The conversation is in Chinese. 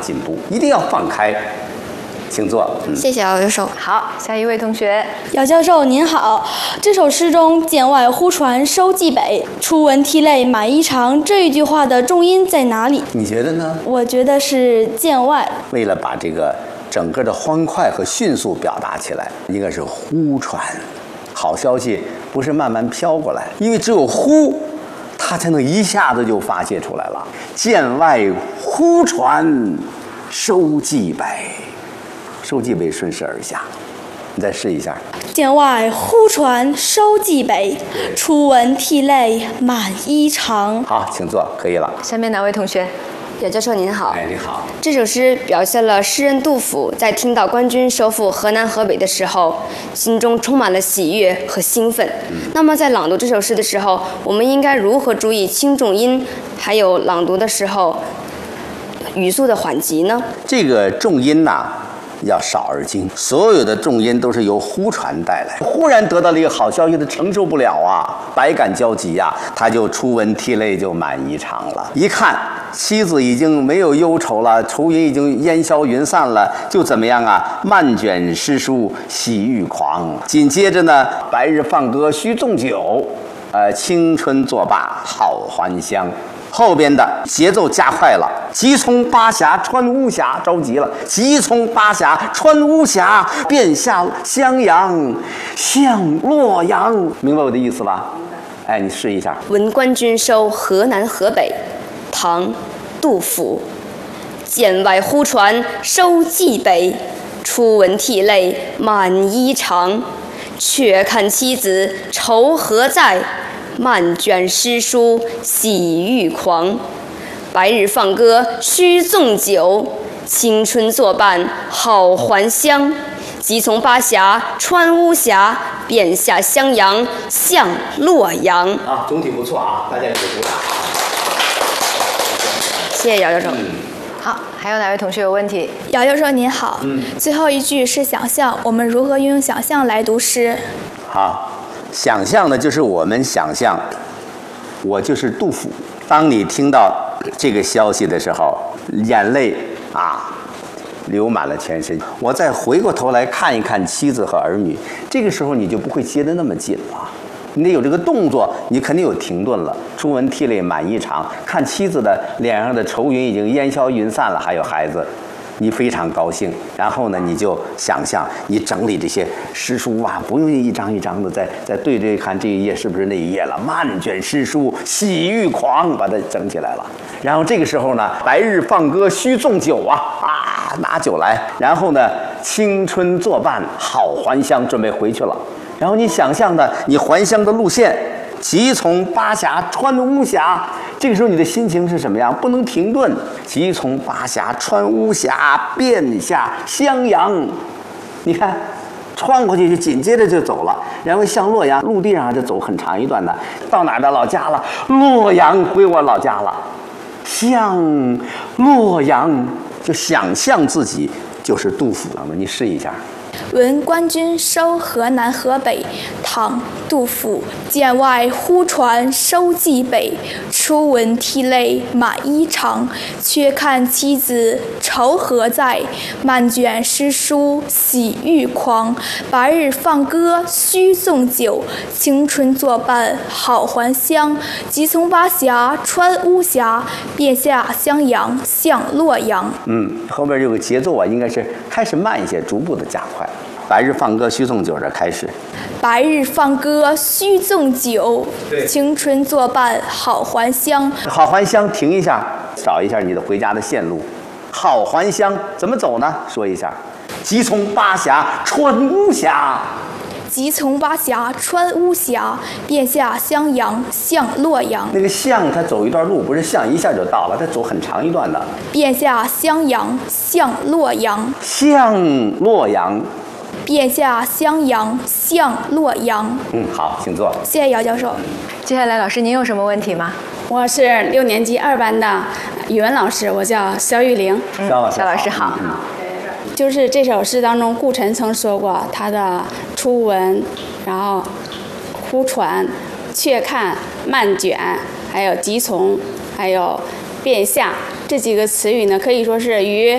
进步，一定要放开。请坐。 谢谢姚教授。 好，下一位同学。 姚教授您好，这首诗中“剑外忽传收蓟北，初闻涕泪满衣裳”这一句话的重音在哪里？ 你觉得呢？ 我觉得是剑外。 为了把这个整个的欢快和迅速表达起来，应该是忽传。好消息不是慢慢飘过来，因为只有忽，它才能一下子就发泄出来了。剑外忽传收蓟北。收蓟北顺势而下，你再试一下。 剑外忽传收蓟北，初闻涕泪满衣裳。 好，请坐，可以了。 下面哪位同学？ 姚教授您好。 哎，你好。 这首诗表现了诗人杜甫在听到官军收复河南河北的时候，心中充满了喜悦和兴奋。那么在朗读这首诗的时候，我们应该如何注意轻重音，还有朗读的时候语速的缓急呢？ 这个重音呐，要少而精，所有的重音都是由忽传带来。忽然得到了一个好消息，他承受不了啊，百感交集呀，他就初闻涕泪就满衣裳了。一看妻子已经没有忧愁了，愁云已经烟消云散了，就怎么样啊？漫卷诗书喜欲狂。紧接着呢，白日放歌须纵酒，青春作罢好还乡。后边的节奏加快了，急从巴峡穿巫峡，着急了，急从巴峡穿巫峡，便下襄阳向洛阳。明白我的意思吧？哎，你试一下。 闻官军收河南河北，唐，杜甫。剑外忽传收蓟北，初闻涕泪满衣裳。却看妻子愁何在，漫卷诗书喜欲狂。白日放歌须纵酒，青春作伴好还乡。急从巴峡穿巫峡，便下襄阳向洛阳。 啊，总体不错啊，大家给鼓掌。 谢谢姚教授。 好，还有哪位同学有问题？ 姚教授您好。最后一句是想象，我们如何运用想象来读诗？ 好，想象呢，就是我们想象，我就是杜甫。当你听到这个消息的时候，眼泪啊流满了全身。我再回过头来看一看妻子和儿女，这个时候你就不会接得那么紧了。你得有这个动作，你肯定有停顿了。初闻涕泪满衣裳，看妻子的脸上的愁云已经烟消云散了，还有孩子，你非常高兴。然后呢，你就想象你整理这些诗书啊，不用一张一张的再对看这一页是不是那一页了，漫卷诗书喜欲狂，把它整起来了。然后这个时候呢，白日放歌须纵酒啊，拿酒来。然后呢，青春作伴好还乡，准备回去了。然后你想象的你还乡的路线，急从巴峡穿巫峡，这个时候你的心情是什么样？不能停顿。急从巴峡穿巫峡，便下襄阳。你看，穿过去就紧接着就走了，然后向洛阳，陆地上就走很长一段的，到哪儿的老家了？洛阳，回我老家了。向洛阳，就想象自己就是杜甫了。你试一下。 闻官军收河南河北，唐，杜甫。剑外忽传收蓟北，初闻涕泪满衣裳。却看妻子愁何在，漫卷诗书喜欲狂。白日放歌须纵酒，青春作伴好还乡。急从巴峡穿巫峡，便下襄阳向洛阳。 后边这个节奏啊，应该是开始慢一些，逐步的加快。白日放歌须纵酒，这开始。 白日放歌须纵酒，青春作伴好还乡。 好还乡，停一下，找一下你的回家的线路。好还乡怎么走呢？说一下。急从巴峡穿巫峡。 急从巴峡穿巫峡，便下襄阳向洛阳。 那个向，他走一段路，不是向一下就到了，他走很长一段的。 便下襄阳向洛阳。 向洛阳。 便下襄阳向洛阳。 好，请坐。 谢谢姚教授。 接下来老师您有什么问题吗？ 我是6年级2班的语文老师，我叫肖玉玲。 肖老师好。 就是这首诗当中，顾晨曾说过，他的初闻，然后忽传、却看、漫卷，还有急从，还有便下这几个词语呢，可以说是与